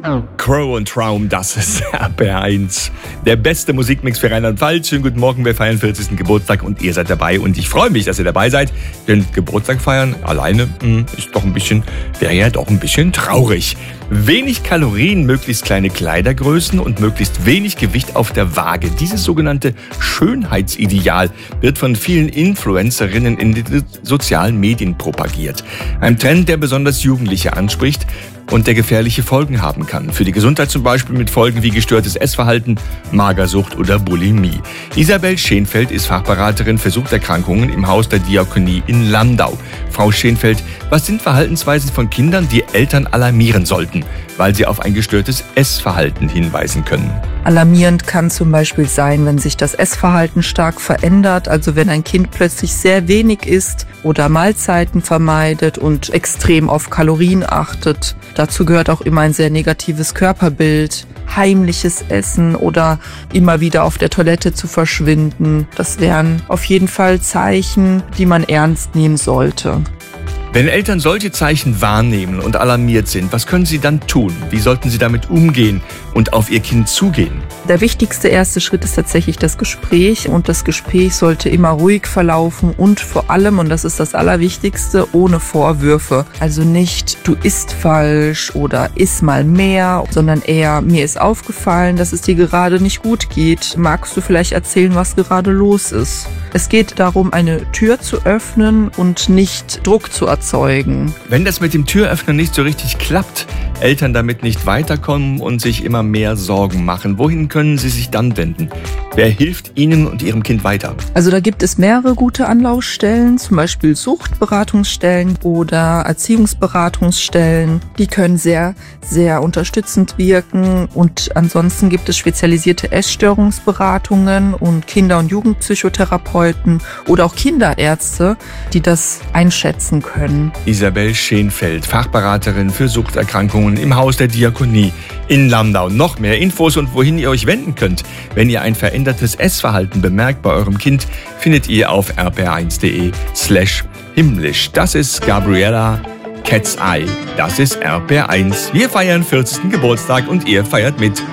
Crow und Traum, das ist RPR1. Der beste Musikmix für Rheinland-Pfalz. Schönen guten Morgen, wir feiern 40. Geburtstag und ihr seid dabei. Und ich freue mich, dass ihr dabei seid. Denn Geburtstag feiern alleine wäre ja doch ein bisschen traurig. Wenig Kalorien, möglichst kleine Kleidergrößen und möglichst wenig Gewicht auf der Waage. Dieses sogenannte Schönheitsideal wird von vielen Influencerinnen in den sozialen Medien propagiert. Ein Trend, der besonders Jugendliche anspricht und der gefährliche Folgen haben kann. Für die Gesundheit zum Beispiel mit Folgen wie gestörtes Essverhalten, Magersucht oder Bulimie. Isabel Schenfeld ist Fachberaterin für Suchterkrankungen im Haus der Diakonie in Landau. Frau Schenfeld, was sind Verhaltensweisen von Kindern, die Eltern alarmieren sollten, weil sie auf ein gestörtes Essverhalten hinweisen können? Alarmierend kann zum Beispiel sein, wenn sich das Essverhalten stark verändert, also wenn ein Kind plötzlich sehr wenig isst oder Mahlzeiten vermeidet und extrem auf Kalorien achtet. Dazu gehört auch immer ein sehr negatives Körperbild, heimliches Essen oder immer wieder auf der Toilette zu verschwinden. Das wären auf jeden Fall Zeichen, die man ernst nehmen sollte. Wenn Eltern solche Zeichen wahrnehmen und alarmiert sind, was können sie dann tun? Wie sollten sie damit umgehen und auf ihr Kind zugehen? Der wichtigste erste Schritt ist tatsächlich das Gespräch und das Gespräch sollte immer ruhig verlaufen und vor allem, und das ist das Allerwichtigste, ohne Vorwürfe. Also nicht, du isst falsch oder iss mal mehr, sondern eher, mir ist aufgefallen, dass es dir gerade nicht gut geht. Magst du vielleicht erzählen, was gerade los ist? Es geht darum, eine Tür zu öffnen und nicht Druck zu erzeugen. Wenn das mit dem Türöffnen nicht so richtig klappt, Eltern damit nicht weiterkommen und sich immer mehr Sorgen machen, wohin können sie sich dann wenden? Wer hilft ihnen und ihrem Kind weiter? Also da gibt es mehrere gute Anlaufstellen, zum Beispiel Suchtberatungsstellen oder Erziehungsberatungsstellen. Die können sehr, sehr unterstützend wirken. Und ansonsten gibt es spezialisierte Essstörungsberatungen und Kinder- und Jugendpsychotherapeuten oder auch Kinderärzte, die das einschätzen können. Isabel Schenfeld, Fachberaterin für Suchterkrankungen im Haus der Diakonie in Landau. Noch mehr Infos und wohin ihr euch wenden könnt, wenn ihr ein verändertes Essverhalten bemerkt bei eurem Kind, findet ihr auf rpr1.de/himmlisch. Das ist Gabriella Cat's Eye. Das ist RPR1. Wir feiern 40. Geburtstag und ihr feiert mit.